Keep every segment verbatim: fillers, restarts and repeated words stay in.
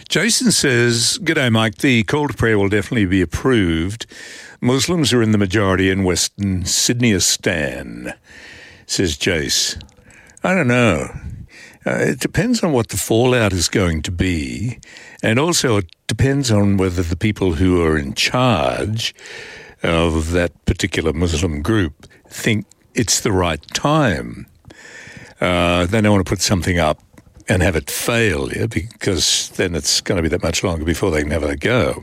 Jason says, "G'day, Mike. The call to prayer will definitely be approved. Muslims are in the majority in Western Sydneyistan," says Jace. I don't know. Uh, it depends on what the fallout is going to be, and also it depends on whether the people who are in charge of that particular Muslim group think it's the right time. Uh, they don't want to put something up and have it fail, yeah, because then it's going to be that much longer before they can have a go.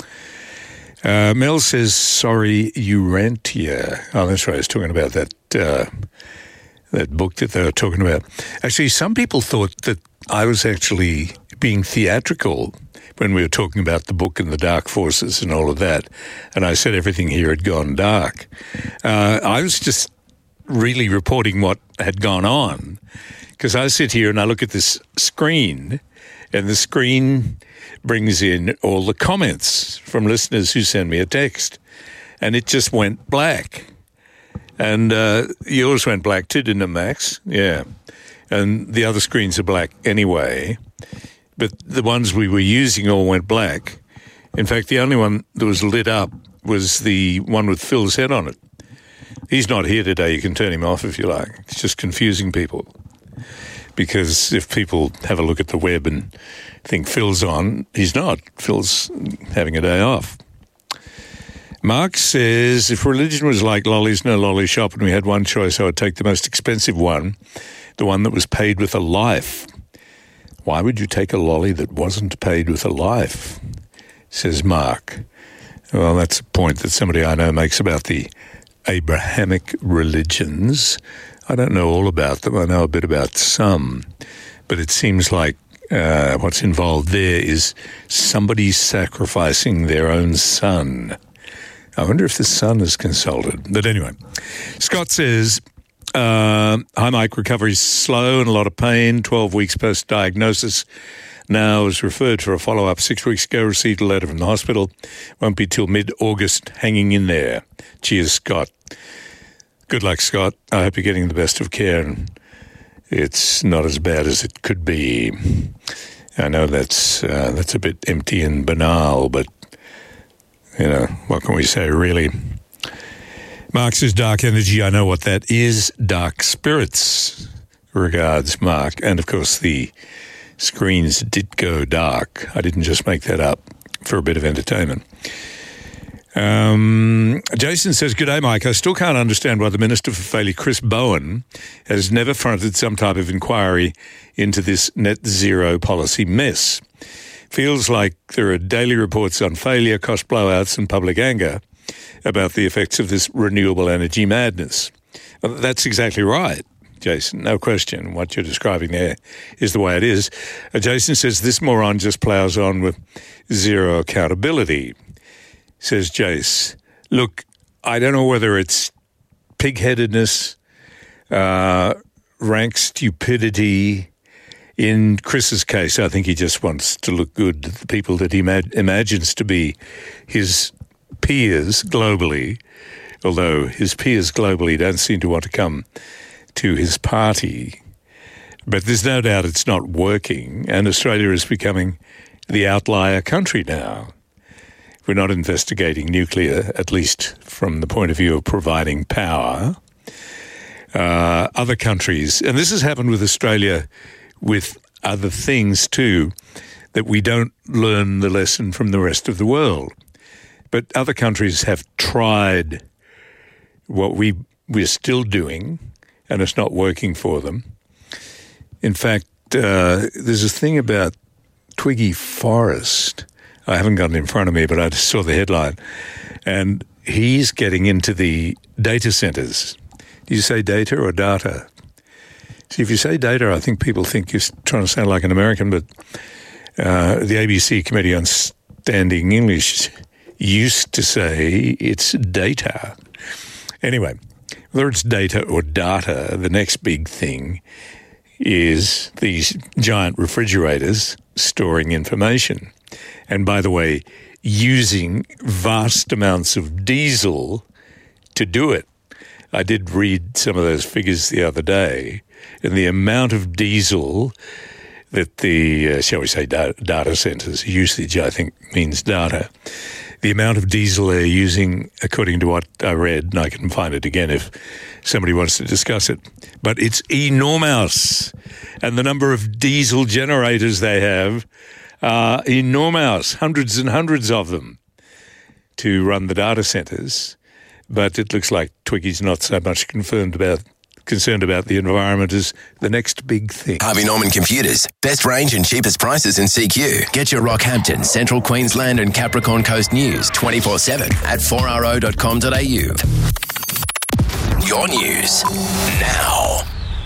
Uh, Mel says, "Sorry, you rant here." Oh, that's right. I was talking about that uh, that book that they were talking about. Actually, some people thought that I was actually being theatrical when we were talking about the book and the dark forces and all of that, and I said everything here had gone dark. Uh, I was just really reporting what had gone on, because I sit here and I look at this screen, and the screen brings in all the comments from listeners who send me a text, and it just went black. And uh, yours went black too, didn't it, Max? Yeah. And the other screens are black anyway, but the ones we were using all went black. In fact, the only one that was lit up was the one with Phil's head on it. He's not here today. You can turn him off if you like. It's just confusing people. Because if people have a look at the web and think Phil's on, he's not. Phil's having a day off. Mark says, "If religion was like lollies, no lolly shop, and we had one choice, I would take the most expensive one, the one that was paid with a life." Why would you take a lolly that wasn't paid with a life? Says Mark. Well, that's a point that somebody I know makes about the Abrahamic religions. I don't know all about them. I know a bit about some. But it seems like uh, what's involved there is somebody sacrificing their own son. I wonder if the son is consulted. But anyway, Scott says, uh, "Hi, Mike. Recovery's slow and a lot of pain. twelve weeks post-diagnosis. Now was referred for a follow-up six weeks ago. Received a letter from the hospital. Won't be till mid-August. Hanging in there. Cheers, Scott." Good luck, Scott. I hope you're getting the best of care and it's not as bad as it could be. I know that's uh, that's a bit empty and banal, but, you know, what can we say, really? Mark says, "Dark energy, I know what that is. Dark spirits." Regards, Mark. And, of course, the screens did go dark. I didn't just make that up for a bit of entertainment. Um, Jason says, "G'day, Mike. I still can't understand why the Minister for Failure, Chris Bowen, has never fronted some type of inquiry into this net zero policy mess. Feels like there are daily reports on failure, cost blowouts and public anger about the effects of this renewable energy madness." Well, that's exactly right, Jason. No question. What you're describing there is the way it is. Uh, Jason says, "This moron just ploughs on with zero accountability." Says Jace, "Look, I don't know whether it's pig-headedness, uh, rank stupidity. In Chris's case, I think he just wants to look good to the people that he ma- imagines to be his peers globally, although his peers globally don't seem to want to come to his party. But there's no doubt it's not working, and Australia is becoming the outlier country now. We're not investigating nuclear, at least from the point of view of providing power. Uh, other countries, and this has happened with Australia with other things too, that we don't learn the lesson from the rest of the world. But other countries have tried what we, we're still doing, and it's not working for them. In fact, uh, there's a thing about Twiggy Forrest. I haven't got it in front of me, but I just saw the headline. And he's getting into the data centers. Do you say data or data? See, if you say data, I think people think you're trying to sound like an American, but uh, the A B C Committee on Standing English used to say it's data. Anyway, whether it's data or data, the next big thing is these giant refrigerators storing information. And by the way, using vast amounts of diesel to do it. I did read some of those figures the other day, and the amount of diesel that the, uh, shall we say, da- data centres, usage I think means data, the amount of diesel they're using, according to what I read, and I can find it again if somebody wants to discuss it, but it's enormous. And the number of diesel generators they have are enormous, hundreds and hundreds of them to run the data centres. But it looks like Twiggy's not so much concerned about concerned about the environment as the next big thing. Harvey Norman Computers. Best range and cheapest prices in C Q. Get your Rockhampton, Central Queensland and Capricorn Coast news twenty-four seven at four r o dot com dot a u. Your news now.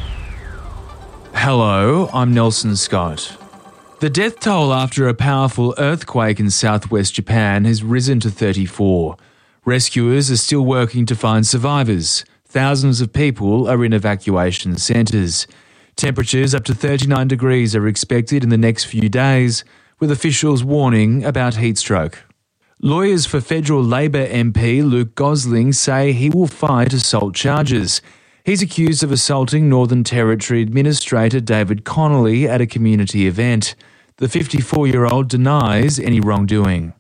Hello, I'm Nelson Scott. The death toll after a powerful earthquake in southwest Japan has risen to thirty-four. Rescuers are still working to find survivors. Thousands of people are in evacuation centres. Temperatures up to thirty-nine degrees are expected in the next few days, with officials warning about heatstroke. Lawyers for federal Labor M P Luke Gosling say he will fight assault charges. He's accused of assaulting Northern Territory Administrator David Connolly at a community event. The fifty-four-year-old denies any wrongdoing.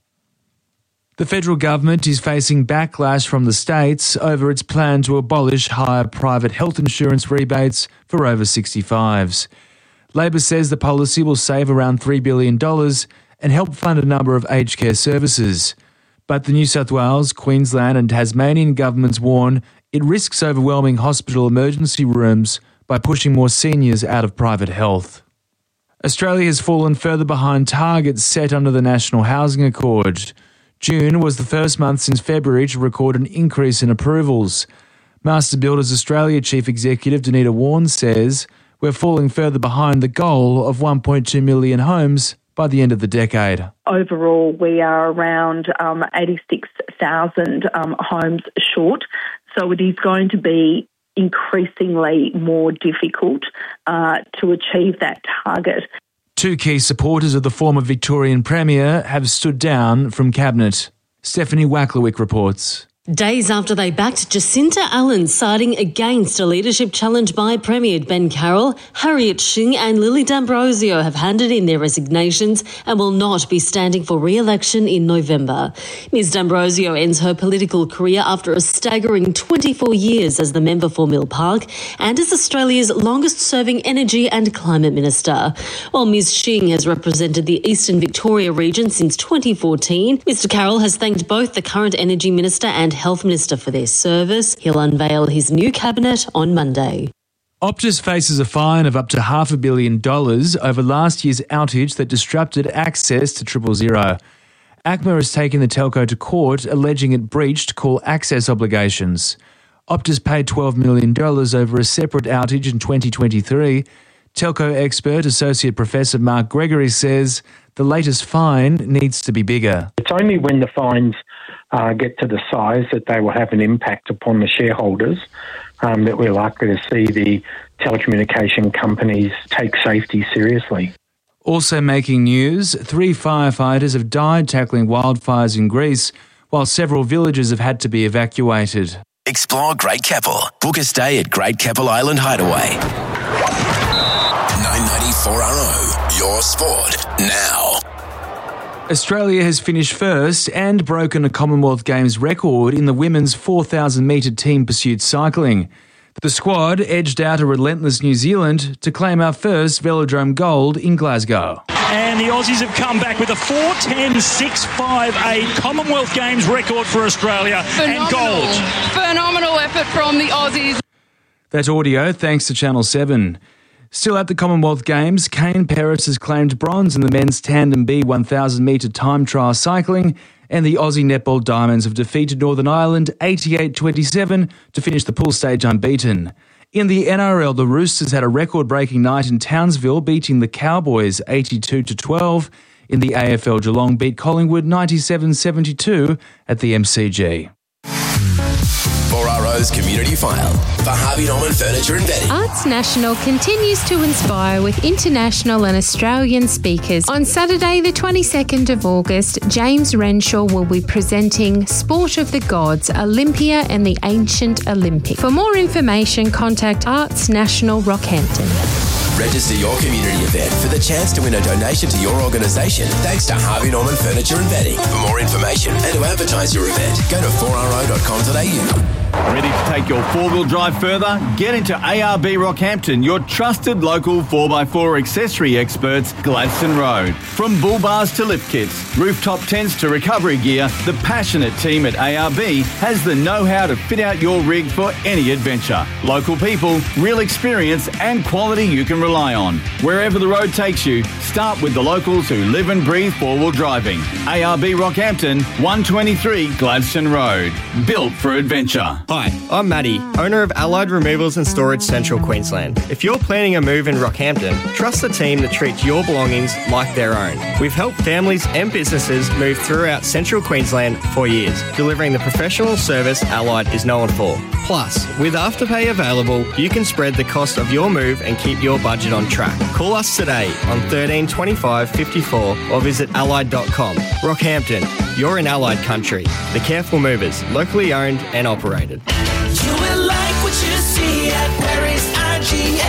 The federal government is facing backlash from the states over its plan to abolish higher private health insurance rebates for over sixty-fives. Labor says the policy will save around three billion dollars and help fund a number of aged care services. But the New South Wales, Queensland and Tasmanian governments warn it risks overwhelming hospital emergency rooms by pushing more seniors out of private health. Australia has fallen further behind targets set under the National Housing Accord. June was the first month since February to record an increase in approvals. Master Builders Australia Chief Executive Danita Warren says we're falling further behind the goal of one point two million homes by the end of the decade. Overall, we are around um, eighty-six thousand um, homes short, so it is going to be increasingly more difficult uh, to achieve that target. Two key supporters of the former Victorian Premier have stood down from Cabinet. Stephanie Wacklewick reports. Days after they backed Jacinta Allen, siding against a leadership challenge by Premier Ben Carroll, Harriet Shing and Lily D'Ambrosio have handed in their resignations and will not be standing for re-election in November. Ms D'Ambrosio ends her political career after a staggering twenty-four years as the member for Mill Park and as Australia's longest-serving Energy and Climate Minister. While Ms Shing has represented the Eastern Victoria region since twenty fourteen, Mr Carroll has thanked both the current Energy Minister and Health Minister for their service. He'll unveil his new cabinet on Monday. Optus faces a fine of up to half a billion dollars over last year's outage that disrupted access to Triple Zero. A C M A has taken the telco to court, alleging it breached call access obligations. Optus paid twelve million dollars over a separate outage in twenty twenty-three. Telco expert Associate Professor Mark Gregory says the latest fine needs to be bigger. It's only when the fines uh, get to the size that they will have an impact upon the shareholders um, that we're likely to see the telecommunication companies take safety seriously. Also making news, three firefighters have died tackling wildfires in Greece, while several villages have had to be evacuated. Explore Great Keppel. Book a stay at Great Keppel Island Hideaway. nine ninety-four R O, your sport now. Australia has finished first and broken a Commonwealth Games record in the women's four thousand metre team pursuit cycling. The squad edged out a relentless New Zealand to claim our first velodrome gold in Glasgow. And the Aussies have come back with a four ten six five eight Commonwealth Games record for Australia. Phenomenal. And gold. Phenomenal effort from the Aussies. That audio thanks to Channel seven. Still at the Commonwealth Games, Kane Paris has claimed bronze in the men's Tandem B one thousand metre time trial cycling, and the Aussie Netball Diamonds have defeated Northern Ireland eighty-eight twenty-seven to finish the pool stage unbeaten. In the N R L, the Roosters had a record-breaking night in Townsville, beating the Cowboys eighty-two to twelve. In the A F L, Geelong beat Collingwood ninety-seven seventy-two at the M C G. four R O's Community File for Harvey Norman Furniture and Bedding. Arts National continues to inspire with international and Australian speakers. On Saturday, the twenty-second of August, James Renshaw will be presenting Sport of the Gods, Olympia and the Ancient Olympic. For more information, contact Arts National Rockhampton. Register your community event for the chance to win a donation to your organisation thanks to Harvey Norman Furniture and Bedding. For more information and to advertise your event, go to four r o dot com dot a u. Ready to take your four-wheel drive further? Get into A R B Rockhampton, your trusted local four by four accessory experts, Gladstone Road. From bull bars to lift kits, rooftop tents to recovery gear, the passionate team at A R B has the know-how to fit out your rig for any adventure. Local people, real experience and quality you can rely on. Wherever the road takes you, start with the locals who live and breathe four-wheel driving. A R B Rockhampton, one twenty-three Gladstone Road. Built for adventure. Hi, I'm Matty, owner of Allied Removals and Storage Central Queensland. If you're planning a move in Rockhampton, trust the team that treats your belongings like their own. We've helped families and businesses move throughout Central Queensland for years, delivering the professional service Allied is known for. Plus, with Afterpay available, you can spread the cost of your move and keep your budget on track. Call us today on thirteen twenty-five fifty-four or visit allied dot com. Rockhampton, you're in Allied country. The Careful Movers, locally owned and operated. You will like what you see at Perry's I G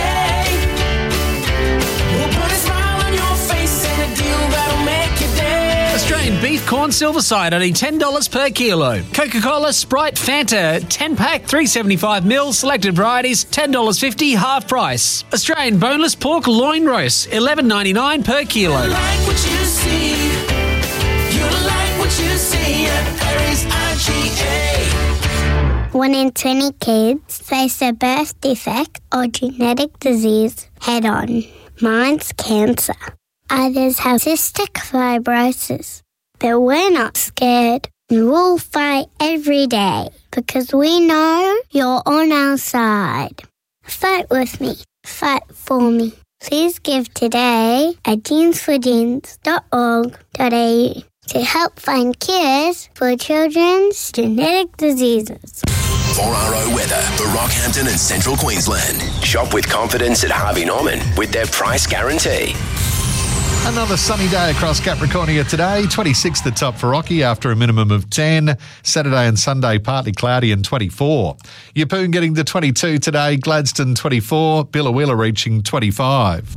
A. We'll put a smile on your face and a deal that'll make your day. Australian beef corn silver side only ten dollars per kilo. Coca-Cola, Sprite, Fanta, ten pack, three seventy-five mil, selected varieties, ten dollars fifty, half price. Australian boneless pork loin roast, eleven ninety-nine per kilo. You like what you see. You like what you see at Perry's I G A. One in twenty kids face a birth defect or genetic disease head on. Mine's cancer. Others have cystic fibrosis. But we're not scared. We'll fight every day because we know you're on our side. Fight with me. Fight for me. Please give today at jeans for jeans dot org dot a u to help find cures for children's genetic diseases. four R O weather for Rockhampton and Central Queensland. Shop with confidence at Harvey Norman with their price guarantee. Another sunny day across Capricornia today. twenty-six the top for Rocky after a minimum of ten. Saturday and Sunday partly cloudy and twenty-four. Yeppoon getting to twenty-two today. Gladstone twenty-four. Billawheeler reaching twenty-five.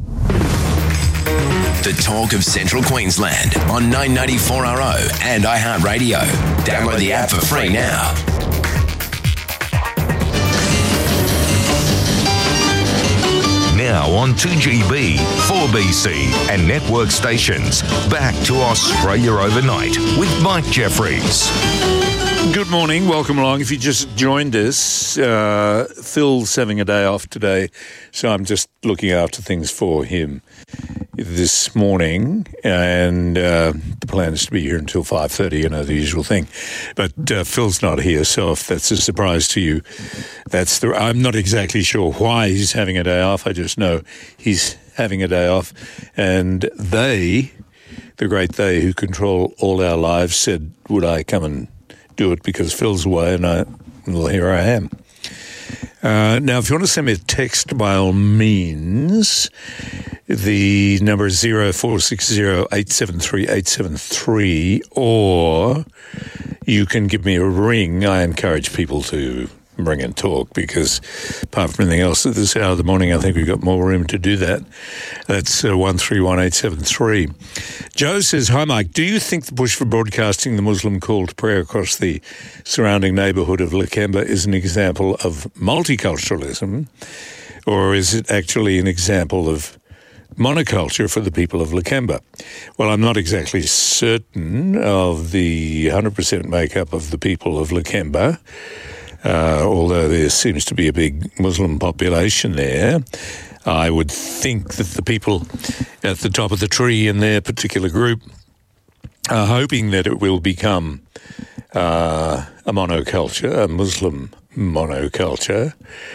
The talk of Central Queensland on nine ninety four R O and iHeartRadio. Download the app for free now. Now on two G B, four B C and network stations. Back to Australia Overnight with Mike Jeffries. Good morning. Welcome along. If you just joined us, uh, Phil's having a day off today, so I'm just looking after things for him this morning, and uh, the plan is to be here until five thirty, you know, the usual thing. But uh, Phil's not here, so if that's a surprise to you, that's the. I'm not exactly sure why he's having a day off. I just know he's having a day off, and they, the great they who control all our lives, said, would I come and do it because Phil's away, and I, well, here I am. Uh, now, if you want to send me a text, by all means, the number is zero four six zero eight seven three eight seven three, or you can give me a ring. I encourage people to ring and talk because, apart from anything else, at this hour of the morning, I think we've got more room to do that. That's uh, one three one eight seven three. Joe says, hi, Mike. Do you think the push for broadcasting the Muslim call to prayer across the surrounding neighbourhood of Lakemba is an example of multiculturalism, or is it actually an example of monoculture for the people of Lakemba? Well, I'm not exactly certain of the one hundred percent makeup of the people of Lakemba, uh, although there seems to be a big Muslim population there. I would think that the people at the top of the tree in their particular group are hoping that it will become uh, a monoculture, a Muslim monoculture.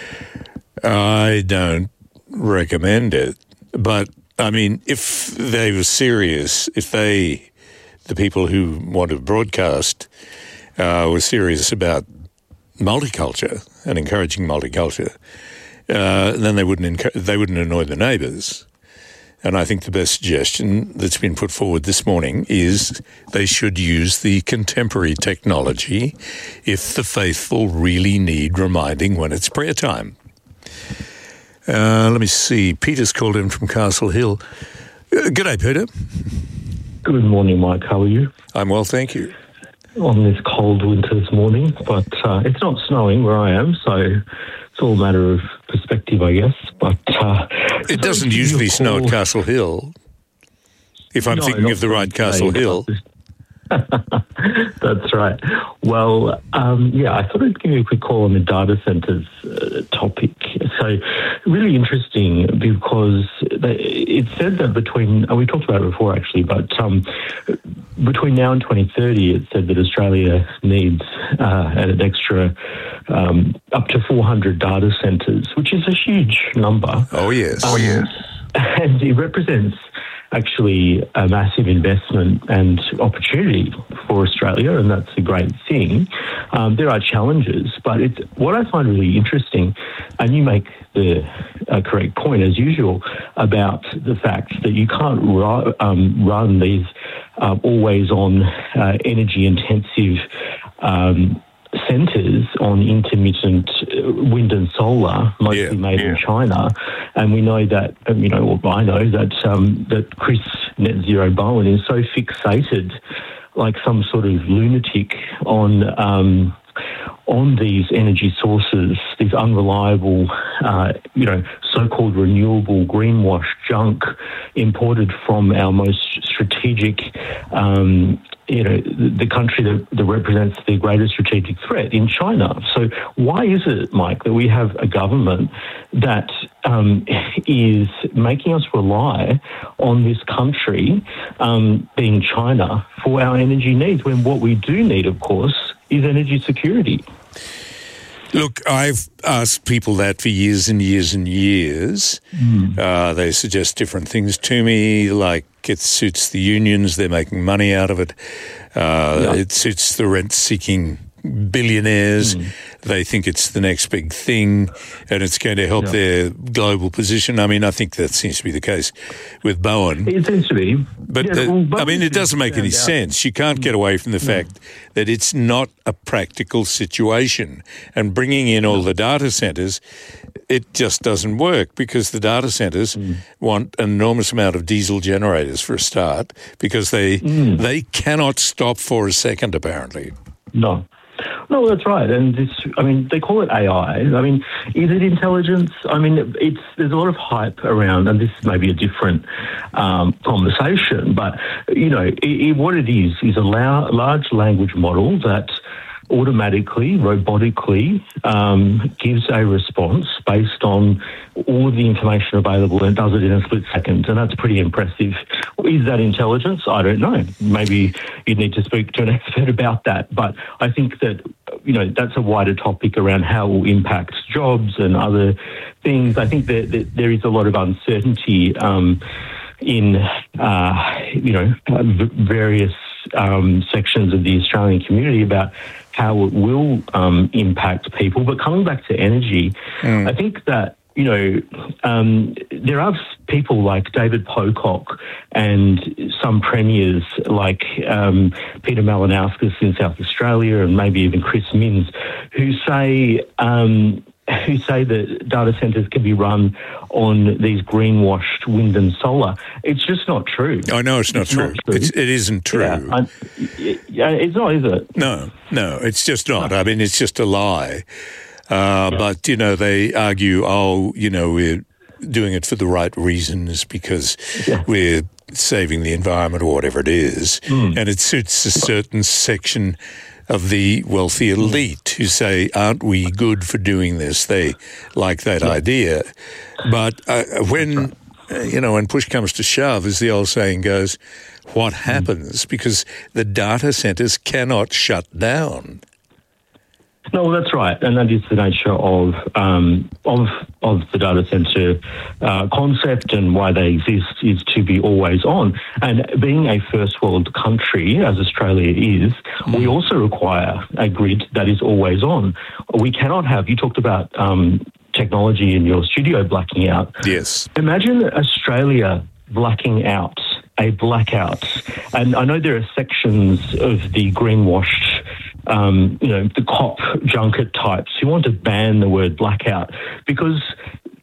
I don't recommend it. But, I mean, if they were serious, if they, the people who want to broadcast, uh, were serious about multiculture and encouraging multiculture, uh, then they wouldn't encu- they wouldn't annoy the neighbours. And I think the best suggestion that's been put forward this morning is they should use the contemporary technology if the faithful really need reminding when it's prayer time. Uh, let me see. Peter's called in from Castle Hill. Uh, g'day, Peter. Good morning, Mike. How are you? I'm well, thank you. On this cold winter's morning, but uh, it's not snowing where I am, so it's all a matter of perspective, I guess. But uh, it doesn't usually snow at Castle Hill, if I'm No, thinking not of the right today, Castle but Hill. That's right. Well, um, yeah, I thought I'd give you a quick call on the data centres uh, topic. So, really interesting because they, it said that between, and we talked about it before actually, but um, between now and twenty thirty, it said that Australia needs uh, an extra um, up to four hundred data centres, which is a huge number. Oh, yes. Um, oh, yes. And it represents actually a massive investment and opportunity for Australia, and that's a great thing. Um, there are challenges, but it's, what I find really interesting, and you make the uh, correct point as usual about the fact that you can't ru- um, run these uh, always-on uh, energy-intensive um, centres on intermittent wind and solar, mostly yeah, made yeah. in China, and we know that, you know, well, I know that um, that Chris Net Zero Bowen is so fixated, like some sort of lunatic, on um, on these energy sources, these unreliable, uh, you know, so-called renewable greenwash junk imported from our most strategic. Um, you know, the, the country that, that represents the greatest strategic threat in China. So why is it, Mike, that we have a government that um, is making us rely on this country, um, being China, for our energy needs, when what we do need, of course, is energy security? Look, I've asked people that for years and years and years. Mm. Uh, they suggest different things to me, like it suits the unions, they're making money out of it. Uh, yeah. It suits the rent-seeking billionaires. Mm. They think it's the next big thing and it's going to help yeah. their global position. I mean, I think that seems to be the case with Bowen. It seems to be. But, yeah, the, well, I mean, it doesn't make any out. sense. You can't get away from the no. fact that it's not a practical situation. And bringing in all the data centres, it just doesn't work because the data centres mm. want an enormous amount of diesel generators for a start because they mm. they cannot stop for a second, apparently. No. No, that's right. And this, I mean, they call it A I. I mean, is it intelligence? I mean, it's there's a lot of hype around, and this may be a different um, conversation, but, you know, it, it, what it is is a la- large language model that automatically, robotically um, gives a response based on all of the information available and does it in a split second. And that's pretty impressive. Is that intelligence? I don't know. Maybe you'd need to speak to an expert about that. But I think that, you know, that's a wider topic around how it will impact jobs and other things. I think that, that there is a lot of uncertainty um, in, uh, you know, various um, sections of the Australian community about how it will um, impact people. But coming back to energy, mm. I think that, you know, um, there are people like David Pocock and some premiers like um, Peter Malinauskas in South Australia and maybe even Chris Minns who say um, who say that data centres can be run on these greenwashed wind and solar. It's just not true. I know it's not it's true. Not true. It's, it isn't true. Yeah, I, yeah, it's not, is it? No, no, it's just not. I mean, it's just a lie. Uh, yeah. But, you know, they argue, oh, you know, we're doing it for the right reasons because yeah. we're saving the environment or whatever it is. Mm. And it suits a certain section of the wealthy elite who say, aren't we good for doing this? They like that yeah. idea. But uh, when, uh, you know, when push comes to shove, as the old saying goes, what happens? Mm. Because the data centres cannot shut down. No, that's right, and that is the nature of um, of of the data centre uh, concept, and why they exist is to be always on. And being a first world country, as Australia is, mm. we also require a grid that is always on. We cannot have. You talked about um, technology in your studio blacking out. Yes. Imagine Australia blacking out. A blackout. And I know there are sections of the greenwashed, um, you know, the COP junket types who want to ban the word blackout because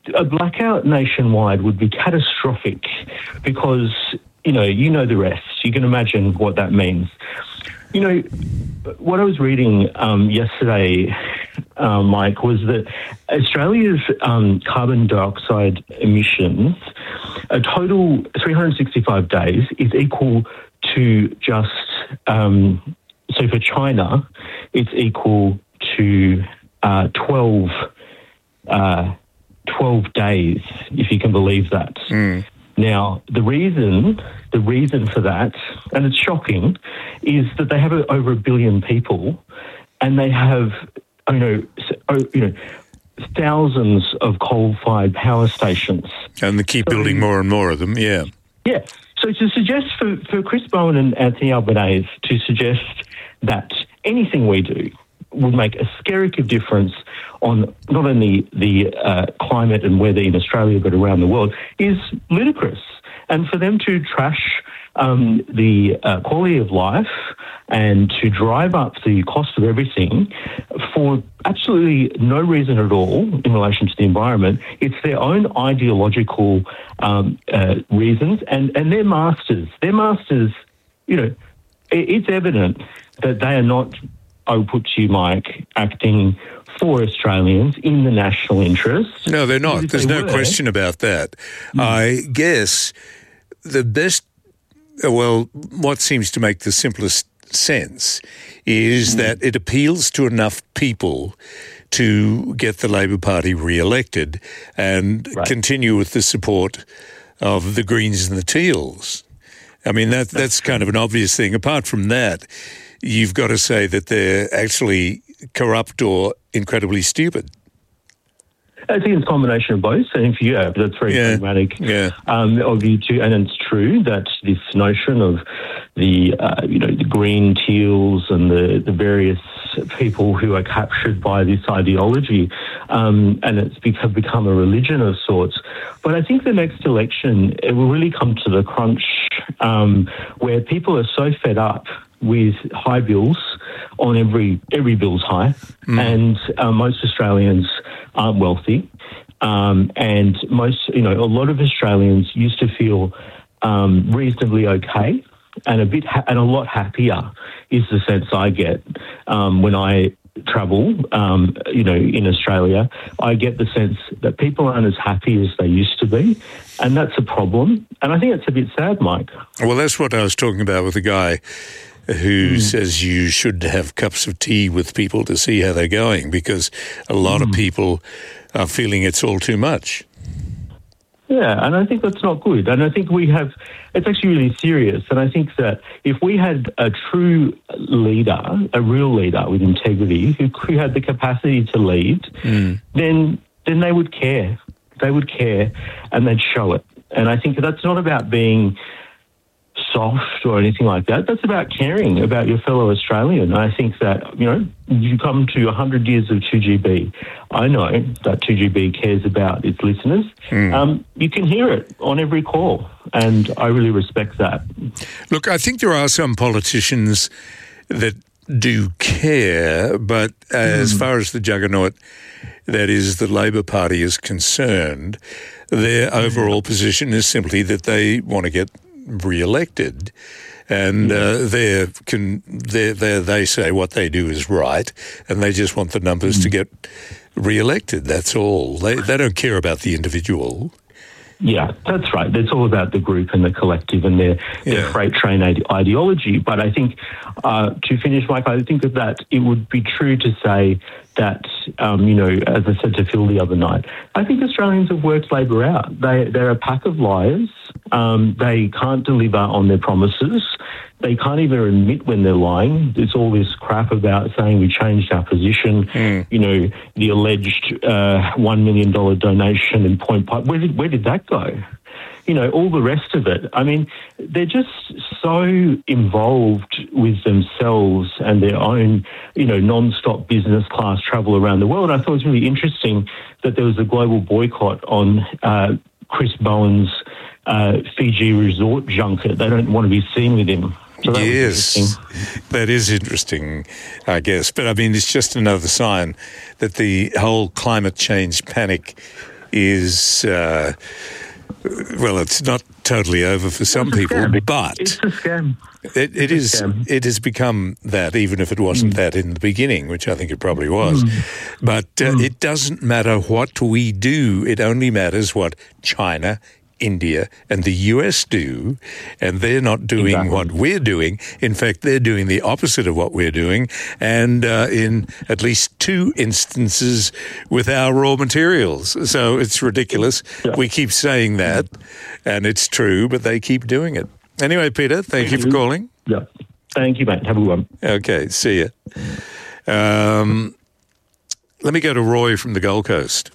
a blackout nationwide would be catastrophic because, you know, you know the rest. You can imagine what that means. You know, what I was reading um, yesterday, uh, Mike, was that Australia's um, carbon dioxide emissions, a total three hundred sixty-five days, is equal to just, um, so for China, it's equal to uh, twelve, uh, twelve days, if you can believe that. Mm. Now, the reason, the reason for that, and it's shocking, is that they have over a billion people, and they have, you know, you know, thousands of coal-fired power stations, and they keep so, building more and more of them. Yeah, yeah. So to suggest for, for Chris Bowen and Anthony Albanese to suggest that anything we do would make a skerrick of difference on not only the uh, climate and weather in Australia but around the world is ludicrous. And for them to trash um, the uh, quality of life and to drive up the cost of everything for absolutely no reason at all in relation to the environment, it's their own ideological um, uh, reasons, and, and they're masters. They're masters, you know, it, it's evident that they are not, I would put to you, Mike, acting for Australians in the national interest. No, they're not. There's they no were, question about that. Mm. I guess the best, well, what seems to make the simplest sense is mm. that it appeals to enough people to get the Labor Party re-elected and right. continue with the support of the Greens and the Teals. I mean, that that's kind of an obvious thing. Apart from that, you've got to say that they're actually corrupt or incredibly stupid. I think it's a combination of both. I think yeah, that's very yeah. pragmatic yeah. um, of you two, and it's true that this notion of the uh, you know the Green Teals and the, the various people who are captured by this ideology, um, and it's become become a religion of sorts. But I think the next election it will really come to the crunch um, where people are so fed up with high bills on every every bill's high, mm. and uh, most Australians aren't wealthy, um, and most you know a lot of Australians used to feel um, reasonably okay and a bit ha- and a lot happier is the sense I get um, when I travel. Um, you know, in Australia, I get the sense that people aren't as happy as they used to be, and that's a problem. And I think it's a bit sad, Mike. Well, that's what I was talking about with the guy who mm. says you should have cups of tea with people to see how they're going, because a lot mm. of people are feeling it's all too much. Yeah, and I think that's not good. And I think we have, it's actually really serious. And I think that if we had a true leader, a real leader with integrity, who, who had the capacity to lead, mm. then then they would care. They would care and they'd show it. And I think that's not about being soft or anything like that. That's about caring about your fellow Australian. I think that, you know, you come to one hundred years of two G B. I know that two G B cares about its listeners. Mm. Um, you can hear it on every call, and I really respect that. Look, I think there are some politicians that do care, but uh, mm. as far as the juggernaut that is the Labor Party is concerned, their overall position is simply that they want to get re-elected, and uh, they can they they say what they do is right, and they just want the numbers mm. to get re-elected. That's all. They they don't care about the individual. Yeah, that's right. It's all about the group and the collective and their, yeah. their freight train ide- ideology. But I think, uh, to finish, Mike, I think that it would be true to say that, um, you know, as I said to Phil the other night, I think Australians have worked Labor out. They, they're a pack of liars. Um, they can't deliver on their promises. They can't even admit when they're lying. There's all this crap about saying we changed our position, mm. you know, the alleged uh, one million dollars donation in Point Pipe. Where did, where did that go? You know, all the rest of it. I mean, they're just so involved with themselves and their own, you know, non-stop business class travel around the world. I thought it was really interesting that there was a global boycott on uh, Chris Bowen's uh, Fiji resort junket. They don't want to be seen with him. So that yes, that is interesting, I guess. But, I mean, it's just another sign that the whole climate change panic is, uh, well, it's not totally over for some people, but it's a scam. It, it is. It has become that, even if it wasn't mm. that in the beginning, which I think it probably was. Mm. But uh, mm. it doesn't matter what we do. It only matters what China, India and the U S do, and they're not doing exactly. what we're doing. In fact, they're doing the opposite of what we're doing, and uh, in at least two instances with our raw materials. So it's ridiculous. Yeah. We keep saying that, and it's true, but they keep doing it. Anyway, Peter, thank you for calling. Yeah. Thank you, mate. Have a good one. Okay, see you. Um, let me go to Roy from the Gold Coast.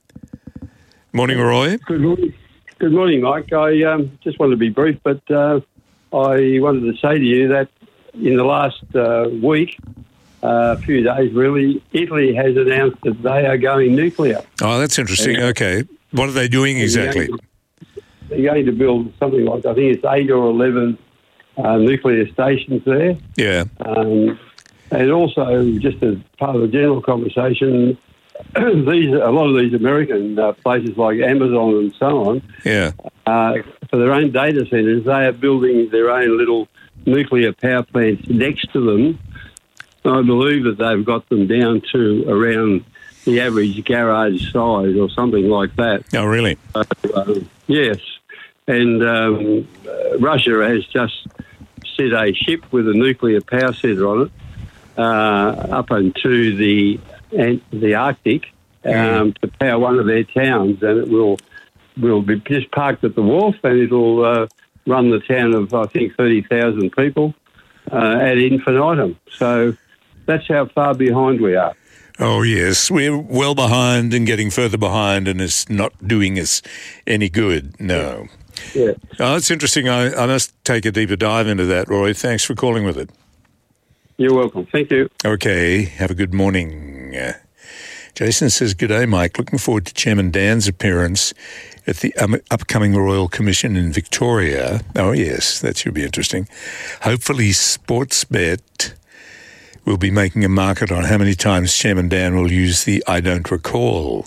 Morning, Roy. Good morning. Good morning, Mike. I um, just wanted to be brief, but uh, I wanted to say to you that in the last uh, week, a uh, few days really, Italy has announced that they are going nuclear. Oh, that's interesting. And, okay. What are they doing exactly? They're going to build something like, I think it's eight or eleven uh, nuclear stations there. Yeah. Um, and also, just as part of the general conversation, these a lot of these American uh, places like Amazon and so on, yeah, uh, for their own data centres, they are building their own little nuclear power plants next to them. I believe that they've got them down to around the average garage size or something like that. Oh, really? Uh, uh, yes. And um, uh, Russia has just sent a ship with a nuclear power centre on it uh, up into the and the Arctic um, mm. to power one of their towns, and it will will be just parked at the wharf, and it'll uh, run the town of I think thirty thousand people uh, ad infinitum. So that's how far behind we are. Oh yes, we're well behind and getting further behind, and it's not doing us any good. No. Yeah. Oh, that's interesting. I, I must take a deeper dive into that, Roy. Thanks for calling with it. You're welcome. Thank you. Okay. Have a good morning. Uh, Jason says, "Good day, Mike. Looking forward to Chairman Dan's appearance at the um, upcoming Royal Commission in Victoria." Oh, yes, that should be interesting. Hopefully, Sportsbet will be making a market on how many times Chairman Dan will use the I don't recall.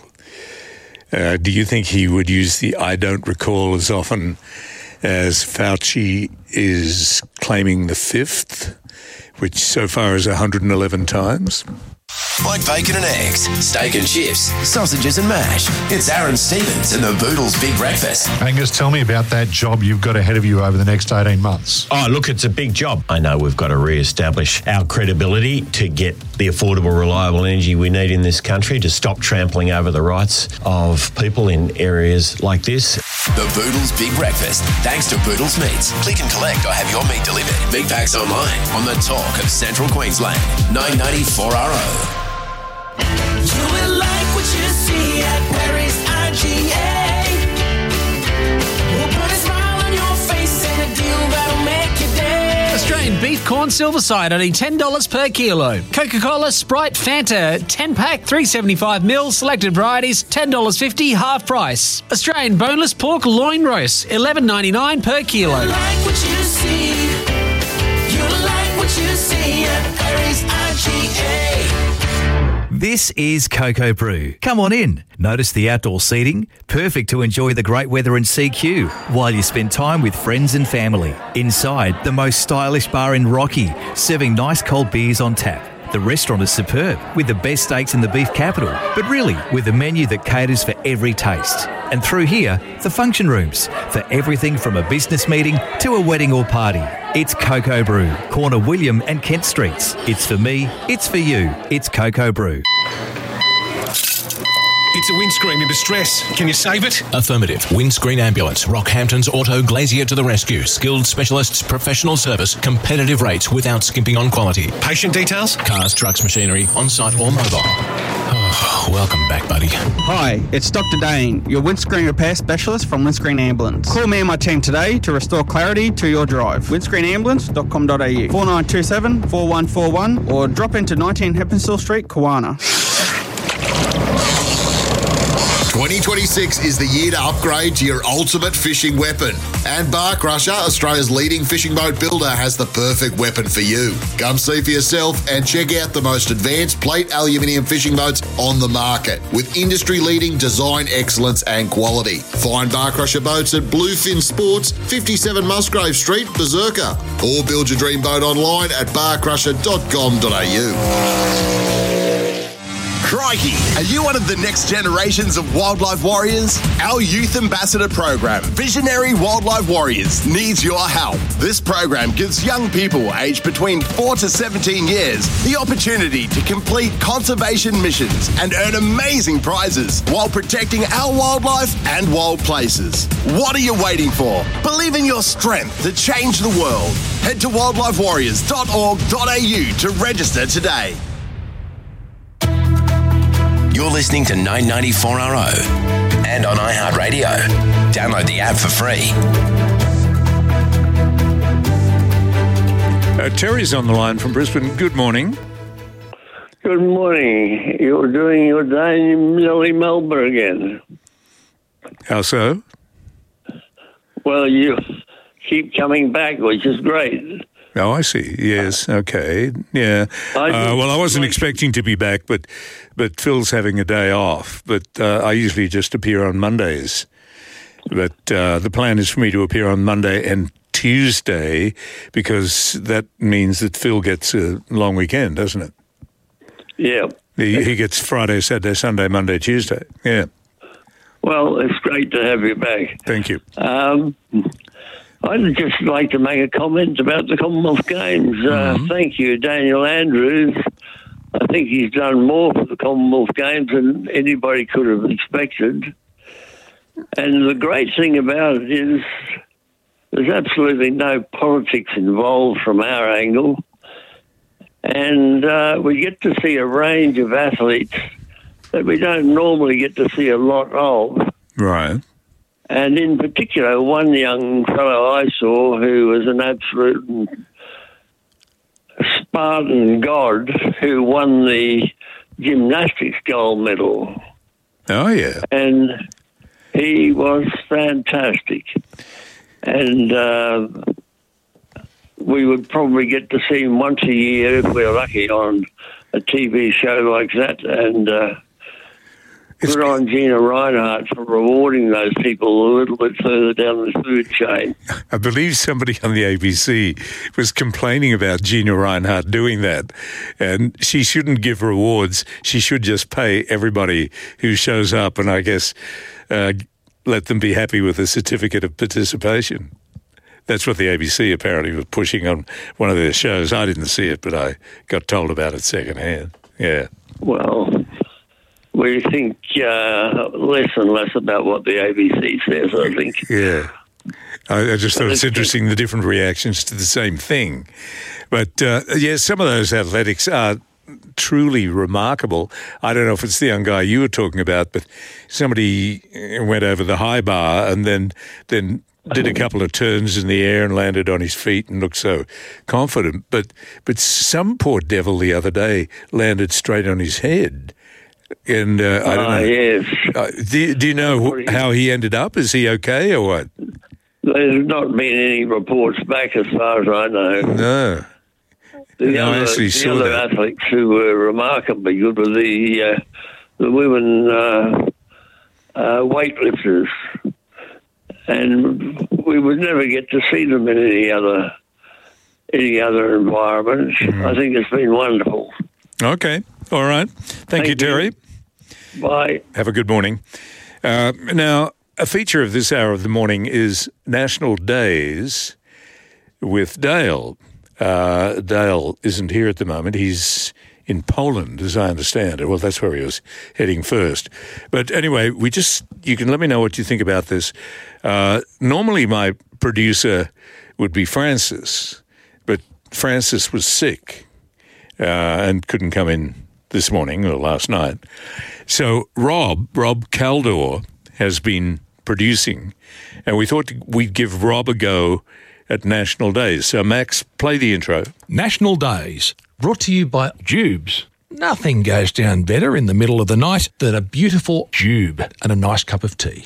Uh, do you think he would use the I don't recall as often as Fauci is claiming the fifth, which so far is one hundred eleven times? Like bacon and eggs, steak and chips, sausages and mash. It's Aaron Stevens and the Boodles Big Breakfast. Angus, tell me about that job you've got ahead of you over the next eighteen months. Oh, look, it's a big job. I know we've got to re-establish our credibility to get the affordable, reliable energy we need in this country, to stop trampling over the rights of people in areas like this. The Boodles Big Breakfast, thanks to Boodles Meats. Click and collect or have your meat delivered. Big packs online on the talk of Central Queensland. nine ninety-four R O. You will like what you see at Perry's I G A. We'll put a smile on your face and a deal that'll make your day. Australian beef corn silverside only ten dollars per kilo. Coca-Cola, Sprite, Fanta, ten pack, three seventy-five mil, selected varieties, ten dollars fifty, half price. Australian boneless pork loin roast, eleven ninety-nine per kilo. You like what you see. You like what you see at Perry's I G A. This is Cocoa Brew. Come on in. Notice the outdoor seating, perfect to enjoy the great weather in C Q while you spend time with friends and family. Inside, the most stylish bar in Rocky, serving nice cold beers on tap. The restaurant is superb, with the best steaks in the beef capital, but really with a menu that caters for every taste. And through here, the function rooms, for everything from a business meeting to a wedding or party. It's Cocoa Brew, corner William and Kent Streets. It's for me, it's for you, it's Cocoa Brew. It's a windscreen in distress. Can you save it? Affirmative. Windscreen Ambulance. Rockhampton's Auto Glazier to the rescue. Skilled specialists, professional service, competitive rates without skimping on quality. Patient details? Cars, trucks, machinery, on-site or mobile. Oh, welcome back, buddy. Hi, it's Doctor Dane, your windscreen repair specialist from Windscreen Ambulance. Call me and my team today to restore clarity to your drive. windscreen ambulance dot com dot a u, four nine two seven, four one four one, or drop into nineteen Heppenstall Street, Kawana. twenty twenty-six is the year to upgrade to your ultimate fishing weapon. And Bar Crusher, Australia's leading fishing boat builder, has the perfect weapon for you. Come see for yourself and check out the most advanced plate aluminium fishing boats on the market with industry-leading design excellence and quality. Find Bar Crusher boats at Bluefin Sports, fifty-seven Musgrave Street, Berserker, or build your dream boat online at bar crusher dot com dot a u. Crikey, are you one of the next generations of wildlife warriors? Our youth ambassador program, Visionary Wildlife Warriors, needs your help. This program gives young people aged between four to seventeen years the opportunity to complete conservation missions and earn amazing prizes while protecting our wildlife and wild places. What are you waiting for? Believe in your strength to change the world. Head to wildlife warriors dot org dot a u to register today. You're listening to nine ninety-four R O and on iHeartRadio. Download the app for free. Uh, Terry's on the line from Brisbane. Good morning. Good morning. You're doing your day in Millie Melbourne again. How so? Well, you keep coming back, which is great. Oh, I see. Yes. Okay. Yeah. Uh, well, I wasn't expecting to be back, but but Phil's having a day off. But uh, I usually just appear on Mondays. But uh, the plan is for me to appear on Monday and Tuesday because that means that Phil gets a long weekend, doesn't it? Yeah. He, he gets Friday, Saturday, Sunday, Monday, Tuesday. Yeah. Well, it's great to have you back. Thank you. Um, I'd just like to make a comment about the Commonwealth Games. Uh, Mm-hmm. Thank you, Daniel Andrews. I think he's done more for the Commonwealth Games than anybody could have expected. And the great thing about it is there's absolutely no politics involved from our angle. And uh, we get to see a range of athletes that we don't normally get to see a lot of. Right. And in particular, one young fellow I saw who was an absolute Spartan god who won the gymnastics gold medal. Oh, yeah. And he was fantastic. And uh, we would probably get to see him once a year if we're lucky on a T V show like that. And uh, good on Gina Reinhardt for rewarding those people a little bit further down the food chain. I believe somebody on the A B C was complaining about Gina Reinhardt doing that, and she shouldn't give rewards. She should just pay everybody who shows up, and I guess uh, let them be happy with a certificate of participation. That's what the A B C apparently was pushing on one of their shows. I didn't see it, but I got told about it secondhand. Yeah. Well, we think uh, less and less about what the A B C says, I think. Yeah. I, I just thought it's interesting, the different reactions to the same thing. But, uh, yeah, some of those athletics are truly remarkable. I don't know if it's the young guy you were talking about, but somebody went over the high bar and then then did a couple of turns in the air and landed on his feet and looked so confident. But, but some poor devil the other day landed straight on his head. And uh, I don't Ah, know. yes. Uh, do, do you know wh- how he ended up? Is he okay or what? There's not been any reports back as far as I know. No. The No, I other, actually the saw other that. athletes who were remarkably good were the, uh, the women uh, uh, weightlifters. And we would never get to see them in any other any other environment. Mm-hmm. I think it's been wonderful. Okay. All right. Thank, Thank you, you. Terry. Bye. Have a good morning. Uh, now, a feature of this hour of the morning is National Days with Dale. Uh, Dale isn't here at the moment. He's in Poland, as I understand it. Well, that's where he was heading first. But anyway, we just, you can let me know what you think about this. Uh, normally my producer would be Francis, but Francis was sick uh, and couldn't come in this morning or last night. So Rob, Rob Caldor, has been producing, and we thought we'd give Rob a go at National Days. So Max, play the intro. National Days, brought to you by Jubes. Nothing goes down better in the middle of the night than a beautiful jube and a nice cup of tea.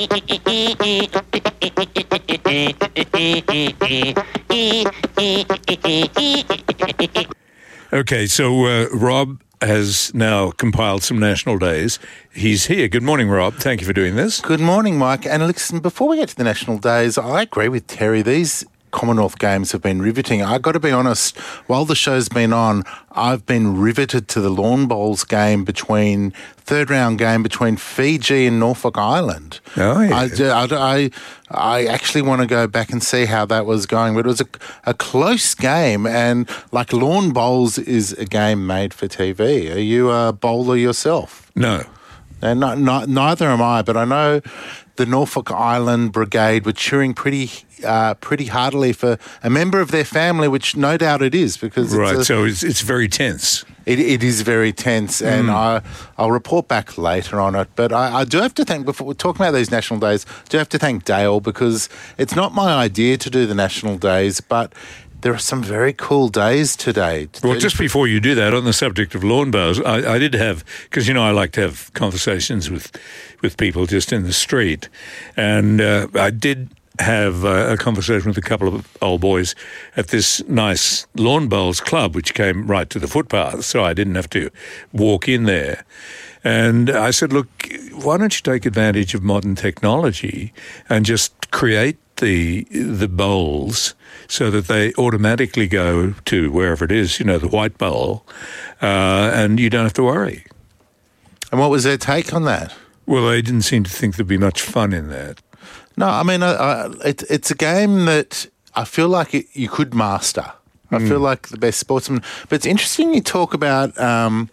Okay, so uh, Rob has now compiled some national days. He's here. Good morning, Rob. Thank you for doing this. Good morning, Mike. And listen, before we get to the national days, I agree with Terry. These Commonwealth Games have been riveting. I've got to be honest, while the show's been on, I've been riveted to the Lawn Bowls game between, third round game between Fiji and Norfolk Island. Oh, yeah. I, I, I actually want to go back and see how that was going, but it was a, a close game, and like Lawn Bowls is a game made for T V. Are you a bowler yourself? No. And not, not, neither am I, but I know the Norfolk Island Brigade were cheering pretty uh, pretty heartily for a member of their family, which no doubt it is, because right, it's a, so it's, it's very tense. It, it is very tense, and Mm. I, I'll report back later on it. But I, I do have to thank, before we're talking about these national days, do have to thank Dale, because it's not my idea to do the national days, but there are some very cool days today. Well, just before you do that, on the subject of lawn bowls, I, I did have, because, you know, I like to have conversations with, with people just in the street, and uh, I did have uh, a conversation with a couple of old boys at this nice lawn bowls club, which came right to the footpath, so I didn't have to walk in there. And I said, look, why don't you take advantage of modern technology and just create the the bowls so that they automatically go to wherever it is, you know, the white bowl, uh, and you don't have to worry. And what was their take on that? Well, they didn't seem to think there'd be much fun in that. No, I mean, uh, uh, it, it's a game that I feel like it, you could master. I Mm. feel like the best sportsman. But it's interesting you talk about, um,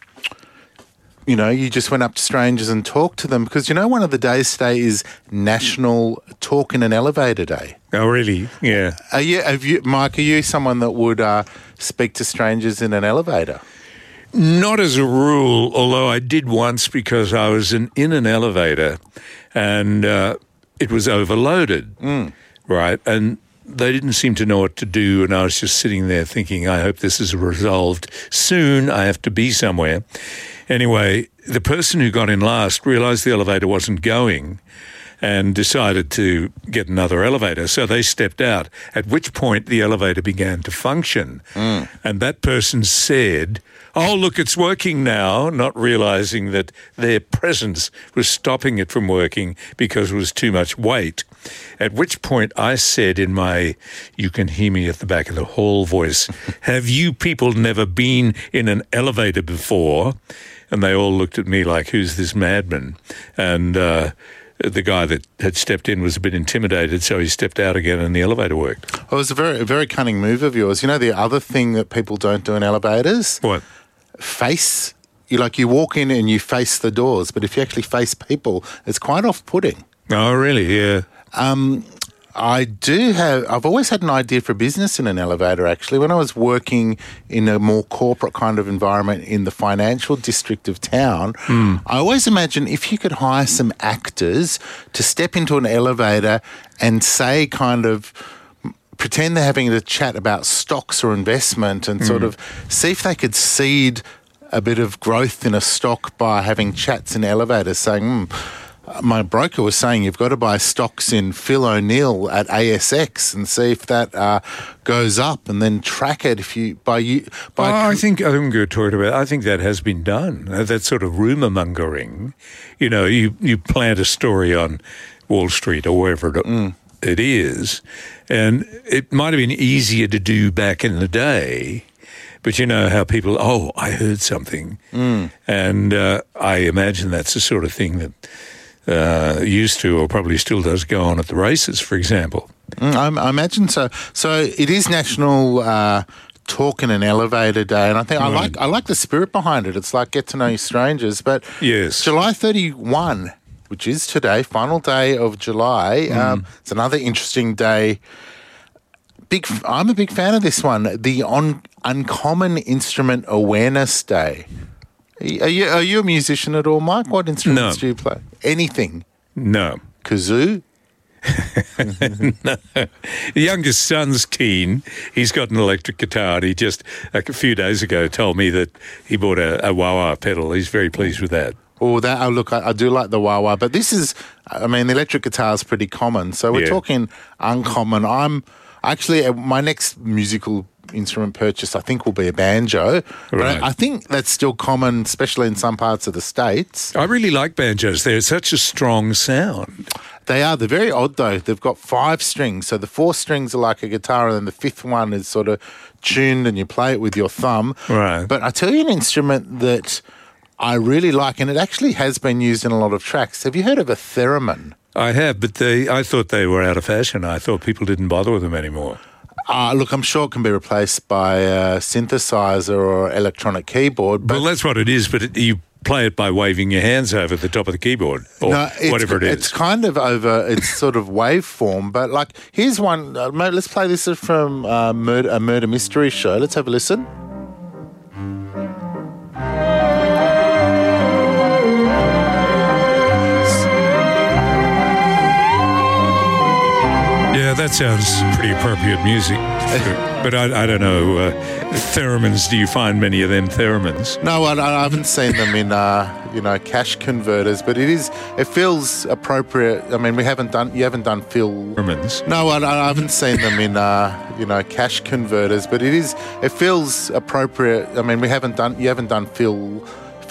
you know, you just went up to strangers and talked to them, because, you know, one of the days today is National Talk in an Elevator Day. Oh, really? Yeah. Are you, have you, Mike, are you someone that would uh, speak to strangers in an elevator? Not as a rule, although I did once, because I was in, in an elevator and uh, it was overloaded, Mm. right? And they didn't seem to know what to do, and I was just sitting there thinking, I hope this is resolved soon. I have to be somewhere. Anyway, the person who got in last realised the elevator wasn't going and decided to get another elevator. So they stepped out, at which point the elevator began to function. Mm. And that person said, oh, look, it's working now, not realising that their presence was stopping it from working because it was too much weight. At which point I said in my, you can hear me at the back of the hall voice, have you people never been in an elevator before? And they all looked at me like, who's this madman? And uh, the guy that had stepped in was a bit intimidated, so he stepped out again and the elevator worked. Well, it was a very, a very cunning move of yours. You know, the other thing that people don't do in elevators? What? Face. You like, you walk in and you face the doors, but if you actually face people, it's quite off-putting. Oh, really? Yeah. Um, I do have, I've always had an idea for business in an elevator, actually. When I was working in a more corporate kind of environment in the financial district of town, Mm. I always imagine if you could hire some actors to step into an elevator and say kind of, pretend they're having a chat about stocks or investment and sort Mm. of see if they could seed a bit of growth in a stock by having chats in elevators saying, hmm, my broker was saying you've got to buy stocks in Phil O'Neill at A S X and see if that uh, goes up, and then track it if you by you by. Oh, I think I think we were talking about. I think that has been done. Uh, That sort of rumour mongering. You know, you you plant a story on Wall Street or wherever it, Mm. it is, and it might have been easier to do back in the day. But you know how people, oh, I heard something. Mm. And uh, I imagine that's the sort of thing that uh, used to, or probably still does, go on at the races, for example. Mm, I, I imagine so. So it is National uh, Talk in an Elevator Day, and I think I Right. like I like the spirit behind it. It's like get to know your strangers. But Yes. July thirty-first, which is today, final day of July. Mm. Um, it's another interesting day. Big, I'm a big fan of this one. The on, Uncommon Instrument Awareness Day. Are you are you a musician at all, Mike? What instruments No. do you play? Anything? No. Kazoo? No. The youngest son's keen. He's got an electric guitar, and he just a few days ago told me that he bought a, a wah-wah pedal. He's very pleased with that. Oh, that oh, look, I, I do like the wah-wah, but this is, I mean, the electric guitar is pretty common, so we're Yeah. talking uncommon. I'm actually, uh, my next musical instrument purchase, I think, will be a banjo. But Right. I, I think that's still common, especially in some parts of the States. I really like banjos. They're such a strong sound. They are. They're very odd, though. They've got five strings. So the four strings are like a guitar, and then the fifth one is sort of tuned, and you play it with your thumb. Right. But I tell you an instrument that I really like, and it actually has been used in a lot of tracks. Have you heard of a theremin? I have, but they, I thought they were out of fashion. I thought people didn't bother with them anymore. Uh, look, I'm sure it can be replaced by a synthesizer or electronic keyboard. But Well, that's what it is, but it, you play it by waving your hands over the top of the keyboard or no, it's, whatever it is. It's kind of over, it's sort of waveform, but like, here's one. Uh, mate, let's play this from uh, murder, a murder mystery show. Let's have a listen. Yeah, that sounds pretty appropriate music. But I, I don't know. Uh, theremins, do you find many of them theremins? No, I, I haven't seen them in, uh, you know, cash converters, but it is, it feels appropriate. I mean, we haven't done, you haven't done fill. Theremins. No, I, I haven't seen them in, uh, you know, cash converters, but it is, it feels appropriate. I mean, we haven't done, you haven't done fill